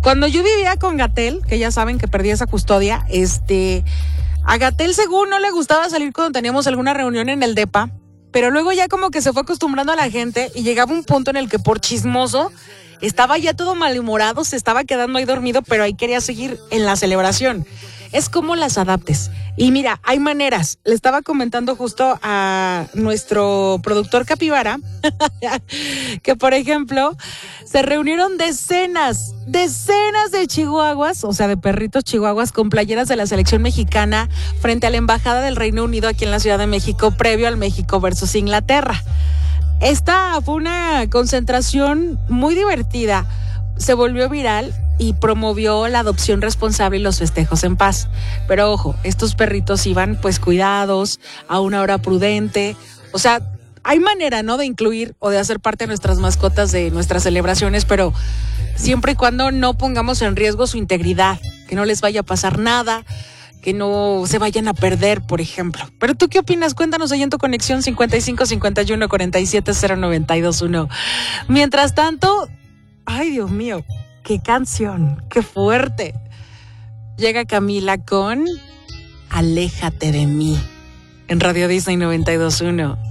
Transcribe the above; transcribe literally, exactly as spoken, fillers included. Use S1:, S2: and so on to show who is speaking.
S1: Cuando yo vivía con Gatell, que ya saben que perdí esa custodia, este, a Gatell según no le gustaba salir cuando teníamos alguna reunión en el depa, pero luego ya como que se fue acostumbrando a la gente y llegaba un punto en el que por chismoso estaba ya todo malhumorado, se estaba quedando ahí dormido, pero ahí quería seguir en la celebración. Es como las adaptes. Y mira, hay maneras. Le estaba comentando justo a nuestro productor Capibara que, por ejemplo, se reunieron decenas, decenas de chihuahuas, o sea, de perritos chihuahuas con playeras de la selección mexicana frente a la Embajada del Reino Unido aquí en la Ciudad de México, previo al México versus Inglaterra. Esta fue una concentración muy divertida. Se volvió viral y promovió la adopción responsable y los festejos en paz. Pero ojo, estos perritos iban pues cuidados, a una hora prudente. O sea, hay manera, ¿no?, de incluir o de hacer parte de nuestras mascotas de nuestras celebraciones, pero siempre y cuando no pongamos en riesgo su integridad, que no les vaya a pasar nada, que no se vayan a perder, por ejemplo. Pero ¿tú qué opinas? Cuéntanos ahí en tu conexión cincuenta y cinco cincuenta y uno cuarenta y siete cero noventa y dos uno. Mientras tanto, ay, Dios mío, qué canción, qué fuerte. Llega Camila con Aléjate de mí en Radio Disney noventa y dos uno.